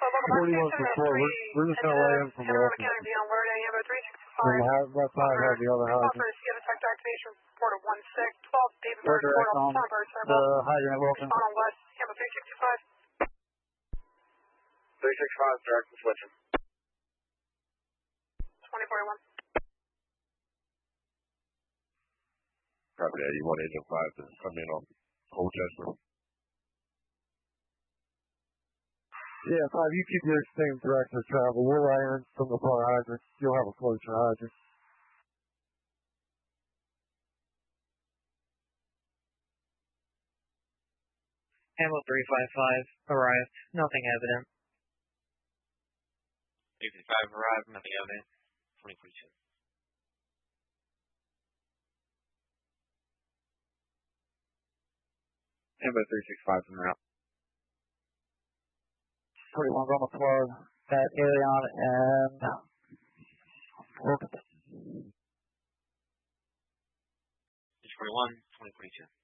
41 for 4. We're just going to lay in from Wilson. And left side have the other hydrant. We're direct on the hydrant at Wilson. 365, direct and switching. 2041. Copy that. You want Agent 5 to come in on Colchester? Yeah, 5, you keep your same direction of travel. We'll lay in from the far hydrant. You'll have a closer hydrant. Ammo 355 arrived. Nothing evident. 355 arrived. Nothing evident. 2042. Ammo 365 from now. 41's on the plug at Arion and Wilkinson. 41, 2042.